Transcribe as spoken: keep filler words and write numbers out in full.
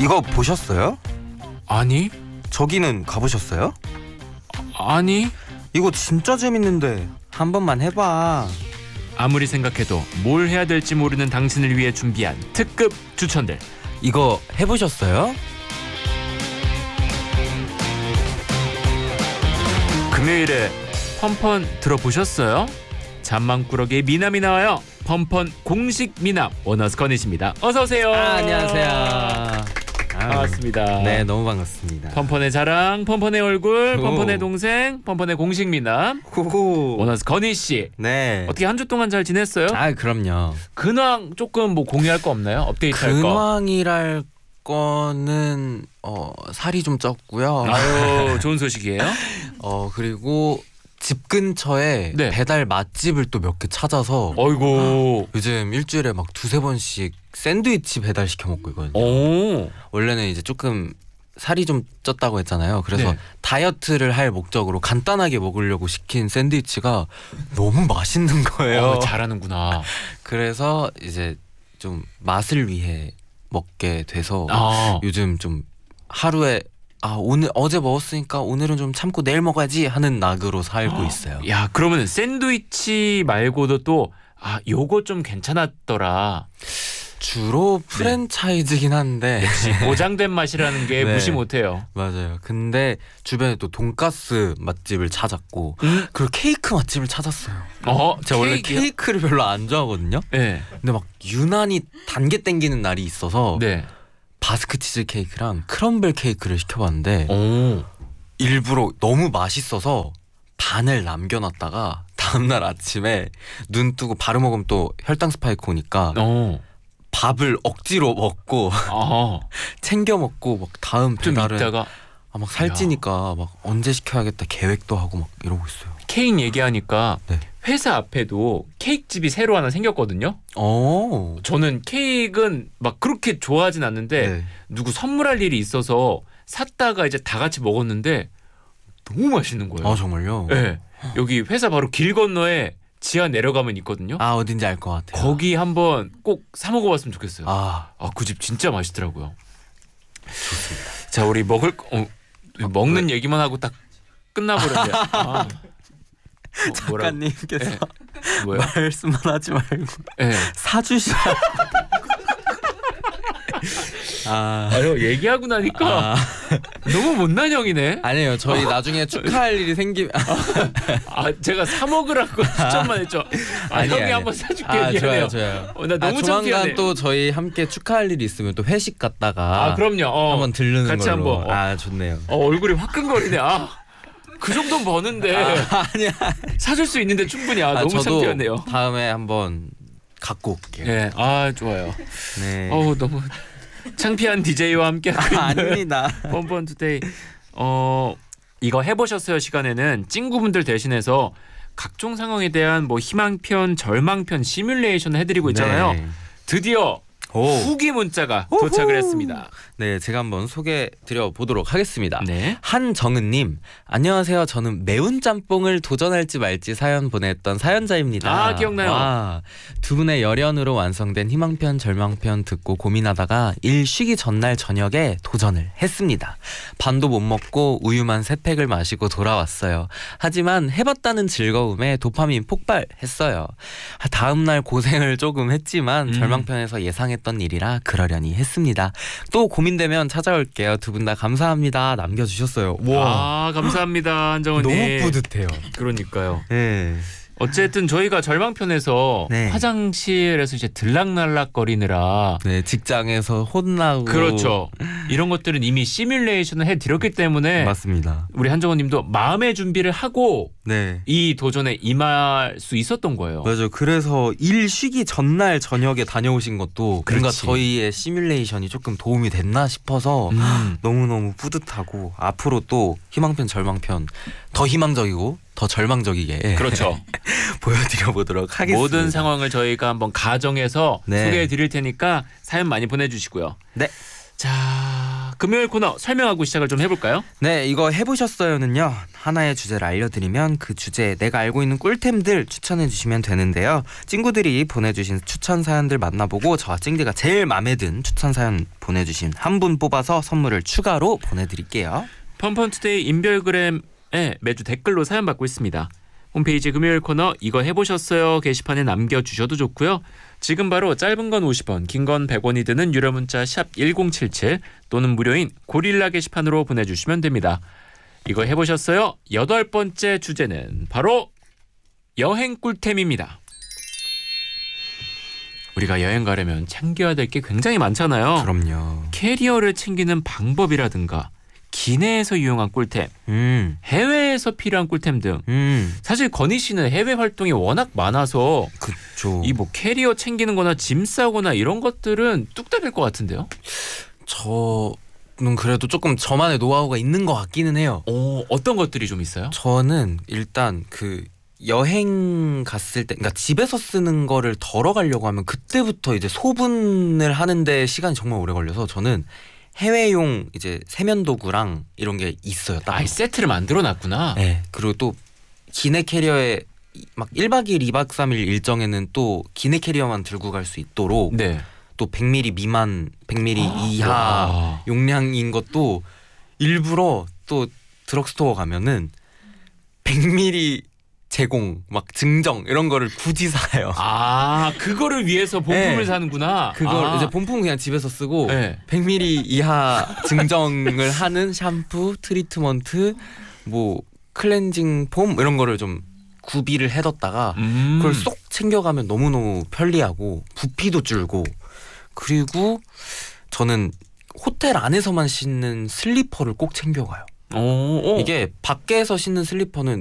이거 보셨어요? 아니? 저기는 가보셨어요? 아니? 이거 진짜 재밌는데 한 번만 해봐. 아무리 생각해도 뭘 해야 될지 모르는 당신을 위해 준비한 특급 추천들. 이거 해보셨어요? 금요일에 펀펀 들어보셨어요? 잠망꾸러기의 미남이 나와요. 펀펀 공식 미남 원어스 건희씨입니다. 어서 오세요. 아, 안녕하세요. 반갑습니다. 네, 너무 반갑습니다. 펀펀의 자랑, 펀펀의 얼굴, 오. 펀펀의 동생, 펀펀의 공식 미남 호호. 원어스 건희씨. 네. 어떻게 한 주 동안 잘 지냈어요? 아, 그럼요. 근황 조금 뭐 공유할 거 없나요? 업데이트할 거. 근황이랄 거는 어 살이 좀 쪘고요. 아유, 좋은 소식이에요. 어 그리고 집 근처에 네. 배달 맛집을 또 몇 개 찾아서 어이구. 요즘 일주일에 막 두세 번씩 샌드위치 배달 시켜 먹고 있거든요. 오. 원래는 이제 조금 살이 좀 쪘다고 했잖아요. 그래서 네. 다이어트를 할 목적으로 간단하게 먹으려고 시킨 샌드위치가 너무 맛있는 거예요. 어, 잘하는구나. 그래서 이제 좀 맛을 위해 먹게 돼서 아. 요즘 좀 하루에 아 오늘 어제 먹었으니까 오늘은 좀 참고 내일 먹어야지 하는 낙으로 살고 있어요. 야, 그러면 샌드위치 말고도 또 아, 요거 좀 괜찮았더라. 주로 프랜차이즈긴 한데 역시 보장된 맛이라는 게 네. 무시 못해요. 맞아요. 근데 주변에 또 돈가스 맛집을 찾았고 음? 그리고 케이크 맛집을 찾았어요. 어, 제가 원래 케이크요? 케이크를 별로 안 좋아하거든요. 네. 근데 막 유난히 단 게 땡기는 날이 있어서 네. 바스크 치즈 케이크랑 크럼블 케이크를 시켜봤는데 오. 일부러 너무 맛있어서 반을 남겨놨다가 다음날 아침에 눈 뜨고 바로 먹으면 또 혈당 스파이크 오니까 어. 밥을 억지로 먹고 아. 챙겨 먹고 막 다음 좀 배달은 이따가 아, 막 살찌니까 막 언제 시켜야겠다 계획도 하고 막 이러고 있어요. 케이크 얘기하니까 네. 회사 앞에도 케이크 집이 새로 하나 생겼거든요. 오. 저는 케이크는 막 그렇게 좋아하진 않는데 네. 누구 선물할 일이 있어서 샀다가 이제 다 같이 먹었는데 너무 맛있는 거예요. 아 정말요? 네. 여기 회사 바로 길 건너에 지하 내려가면 있거든요. 아 어딘지 알 것 같아요. 거기 한번 꼭 사 먹어봤으면 좋겠어요. 아 아, 그 집 진짜 맛있더라고요. 좋습니다. 자, 우리 먹을 거- 어, 먹는 얘기만 하고 딱 끝나버렸네. 아. 어, 뭐라고? 작가님께서 네. 뭐요? 말씀만 하지 말고 네. 사주셔. 아 아유, 얘기하고 나니까 아. 너무 못난 형이네. 아니에요. 저희 나중에 축하할 일이 생기면 아, 제가 사 먹으라고 추천만 했죠. 아, 아니, 형이 아니. 한번 사줄게. 아 미안해요. 좋아요 좋아요. 어, 나 아, 너무 조만간 창피하네. 또 저희 함께 축하할 일이 있으면 또 회식 갔다가 아, 그럼요. 어, 한번 들르는 같이 걸로. 한번. 어. 아 좋네요. 어, 얼굴이 화끈거리네. 아, 그 정도는 버는데 아, 아니야. 사줄 수 있는데 충분히. 아, 아, 너무 저도 창피하네요. 다음에 한번 갖고 올게요. 네, 아, 좋아요. 네. 어우, 너무 창피한 디제이와 함께하고 아, 있는 아닙니다. 뻔뻔 투데이. 어, 이거 해보셨어요 시간에는 찐구분들 대신해서 각종 상황에 대한 뭐 희망편, 절망편 시뮬레이션 해드리고 있잖아요. 네. 드디어 오. 후기 문자가 우후. 도착을 했습니다. 네, 제가 한번 소개해 드려 보도록 하겠습니다. 네. 한정은님, 안녕하세요. 저는 매운 짬뽕을 도전할지 말지 사연 보냈던 사연자입니다. 아, 기억나요. 와, 두 분의 열연으로 완성된 희망편, 절망편 듣고 고민하다가 일 쉬기 전날 저녁에 도전을 했습니다. 반도 못 먹고 우유만 세 팩을 마시고 돌아왔어요. 하지만 해봤다는 즐거움에 도파민 폭발했어요. 다음날 고생을 조금 했지만 음. 절망편에서 예상했던 일이라 그러려니 했습니다. 또 고민되면 찾아올게요. 두 분 다 감사합니다. 남겨주셨어요. 와, 감사합니다, 한정원님. 너무 뿌듯해요. 그러니까요. 네. 어쨌든 저희가 절망편에서 네. 화장실에서 이제 들락날락거리느라 네, 직장에서 혼나고. 그렇죠. 이런 것들은 이미 시뮬레이션을 해드렸기 때문에 맞습니다. 우리 한정원님도 마음의 준비를 하고 네. 이 도전에 임할 수 있었던 거예요. 맞아요. 그래서 일 쉬기 전날 저녁에 다녀오신 것도 뭔가 그렇지. 저희의 시뮬레이션이 조금 도움이 됐나 싶어서 음. 너무너무 뿌듯하고 앞으로 또 희망편 절망편 더 희망적이고 더 절망적이게 그렇죠. 보여드려 보도록 하겠습니다. 모든 상황을 저희가 한번 가정해서 네. 소개해 드릴 테니까 사연 많이 보내주시고요. 네. 자, 금요일 코너 설명하고 시작을 좀 해볼까요? 네, 이거 해보셨어요는요. 하나의 주제를 알려드리면 그 주제에 내가 알고 있는 꿀템들 추천해주시면 되는데요. 친구들이 보내주신 추천 사연들 만나보고 저와 찡디가 제일 마음에 든 추천 사연 보내주신 한 분 뽑아서 선물을 추가로 보내드릴게요. 펀펀투데이 인별그램에 매주 댓글로 사연 받고 있습니다. 홈페이지 금요일 코너 이거 해보셨어요 게시판에 남겨주셔도 좋고요. 지금 바로 짧은 건 오십 원, 긴 건 백 원이 드는 유료 문자 샵 일공칠칠 또는 무료인 고릴라 게시판으로 보내주시면 됩니다. 이거 해보셨어요? 여덟 번째 주제는 바로 여행 꿀템입니다. 우리가 여행 가려면 챙겨야 될 게 굉장히 많잖아요. 그럼요. 캐리어를 챙기는 방법이라든가 기내에서 유용한 꿀템, 음, 해외에서 필요한 꿀템 등 음, 사실 건희 씨는 해외 활동이 워낙 많아서 그쵸. 이 뭐 캐리어 챙기는 거나 짐 싸거나 이런 것들은 뚝딱일 것 같은데요? 저는 그래도 조금 저만의 노하우가 있는 것 같기는 해요. 어, 어떤 것들이 좀 있어요? 저는 일단 그 여행 갔을 때, 그러니까 집에서 쓰는 거를 덜어 가려고 하면 그때부터 이제 소분을 하는데 시간이 정말 오래 걸려서 저는 해외용 이제 세면도구랑 이런 게 있어요. 따로. 아이 세트를 만들어 놨구나. 네. 그리고 또 기내 캐리어에 막 일 박 이 일, 이 박 삼 일 일정에는 또 기내 캐리어만 들고 갈 수 있도록 네. 또 백 밀리리터 미만, 백 밀리리터 이하 와. 용량인 것도 일부러 또 드럭스토어 가면은 백 밀리리터 제공, 막 증정 이런 거를 굳이 사요. 아, 그거를 위해서 본품을 네. 사는구나. 그걸 아. 이제 본품은 그냥 집에서 쓰고 네. 백 밀리리터 이하 증정을 하는 샴푸, 트리트먼트, 뭐 클렌징 폼 이런 거를 좀 구비를 해뒀다가 음. 그걸 쏙 챙겨가면 너무너무 편리하고 부피도 줄고, 그리고 저는 호텔 안에서만 신는 슬리퍼를 꼭 챙겨가요. 오, 오. 이게 밖에서 신는 슬리퍼는